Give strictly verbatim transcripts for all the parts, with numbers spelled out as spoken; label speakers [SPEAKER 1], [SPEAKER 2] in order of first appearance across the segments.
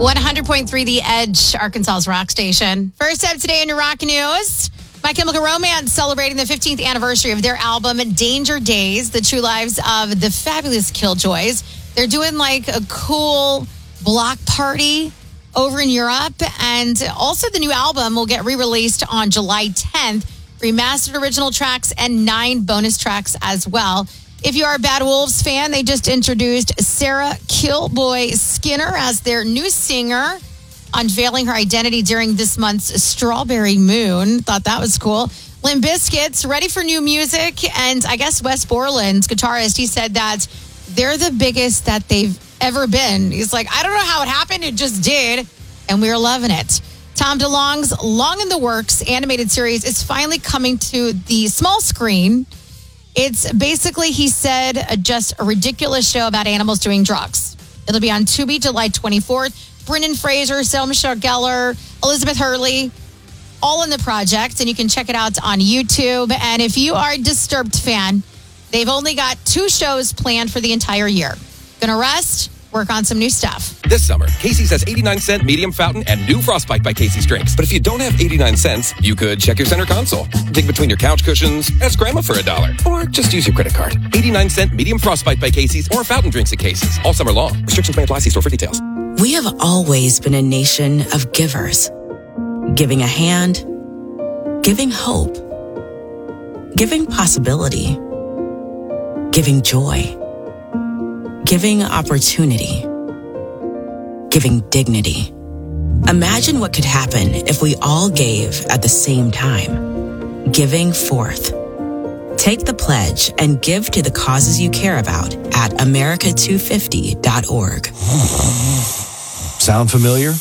[SPEAKER 1] one hundred point three The Edge, Arkansas's rock station. First up today in your rock news, My Chemical Romance celebrating the fifteenth anniversary of their album Danger Days, the true lives of the fabulous Killjoys. They're doing like a cool block party over in Europe. And also the new album will get re-released on July tenth. Remastered original tracks and nine bonus tracks as well. If you are a Bad Wolves fan, they just introduced Sarah Killboy Skinner as their new singer, unveiling her identity during this month's Strawberry Moon. Thought that was cool. Limp Bizkit's ready for new music. And I guess Wes Borland's guitarist, he said that they're the biggest that they've ever been. He's like, I don't know how it happened. It just did. And we're loving it. Tom DeLonge's Long in the Works animated series is finally coming to the small screen. It's basically, he said, just a ridiculous show about animals doing drugs. It'll be on Tubi July twenty-fourth. Brendan Fraser, Sarah Michelle Gellar, Elizabeth Hurley, all in the project. And you can check it out on YouTube. And if you are a Disturbed fan, they've only got two shows planned for the entire year. Gonna rest, work on some new stuff.
[SPEAKER 2] This summer, Casey's has eighty-nine cent medium fountain and new Frostbite by Casey's drinks. But if you don't have eighty-nine cents, you could check your center console, dig between your couch cushions, ask grandma for a dollar, or just use your credit card. eighty-nine cent medium Frostbite by Casey's or fountain drinks at Casey's. All summer long. Restrictions may apply. See store for details.
[SPEAKER 3] We have always been a nation of givers. Giving a hand, giving hope, giving possibility, giving joy, giving opportunity, giving dignity. Imagine what could happen if we all gave at the same time. Giving forth. Take the pledge and give to the causes you care about at america two fifty dot org.
[SPEAKER 4] Sound familiar?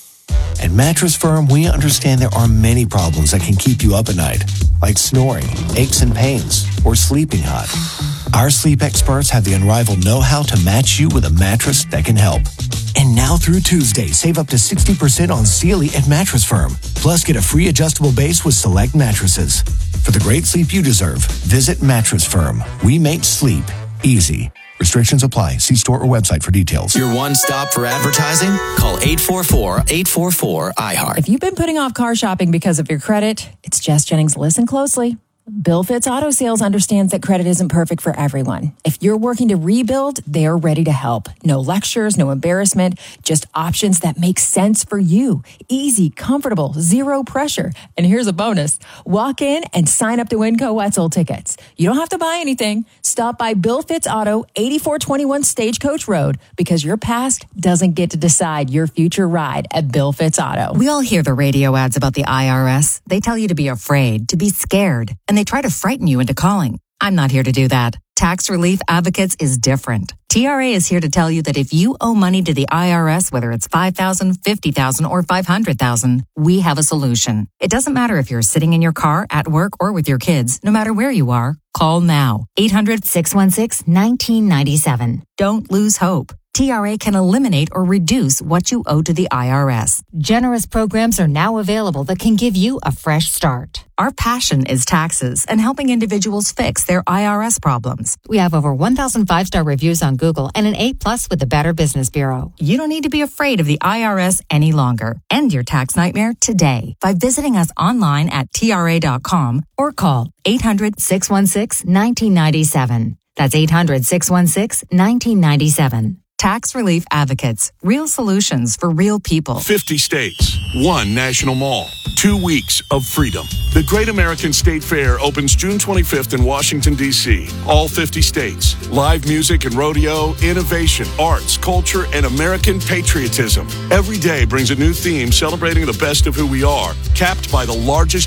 [SPEAKER 4] At Mattress Firm, we understand there are many problems that can keep you up at night, like snoring, aches and pains, or sleeping hot. Our sleep experts have the unrivaled know-how to match you with a mattress that can help. And now through Tuesday, save up to sixty percent on Sealy at Mattress Firm. Plus, get a free adjustable base with select mattresses. For the great sleep you deserve, visit Mattress Firm. We make sleep easy. Restrictions apply. See store or website for details.
[SPEAKER 5] Your one stop for advertising? Call eight four four, eight four four, I heart.
[SPEAKER 6] If you've been putting off car shopping because of your credit, it's Jess Jennings. Listen closely. Bill Fitz Auto Sales understands that credit isn't perfect for everyone. If you're working to rebuild, they are ready to help. No lectures, no embarrassment, just options that make sense for you. Easy, comfortable, zero pressure. And here's a bonus. Walk in and sign up to win Co-Wetzel tickets. You don't have to buy anything. Stop by Bill Fitz Auto, eighty-four twenty-one Stagecoach Road, because your past doesn't get to decide your future ride at Bill Fitz Auto.
[SPEAKER 7] We all hear the radio ads about the I R S. They tell you to be afraid, to be scared, and they try to frighten you into calling. I'm not here to do that. Tax Relief Advocates is different. T R A is here to tell you that if you owe money to the I R S, whether it's five thousand dollars, fifty thousand dollars, or five hundred thousand dollars, we have a solution. It doesn't matter if you're sitting in your car, at work, or with your kids. No matter where you are, call now. eight hundred, six one six, one nine nine seven. Don't lose hope. T R A can eliminate or reduce what you owe to the I R S. Generous programs are now available that can give you a fresh start. Our passion is taxes and helping individuals fix their I R S problems. We have over one thousand five-star reviews on Google and an A plus with the Better Business Bureau. You don't need to be afraid of the I R S any longer. End your tax nightmare today by visiting us online at T R A dot com or call eight hundred, six one six, one nine nine seven. That's eight hundred, six one six, one nine nine seven. Tax Relief Advocates. Real solutions for real people.
[SPEAKER 8] fifty states, one national mall, two weeks of freedom. The Great American State Fair opens June twenty-fifth in Washington, D C All fifty states. Live music and rodeo, innovation, arts, culture, and American patriotism. Every day brings a new theme celebrating the best of who we are, capped by the largest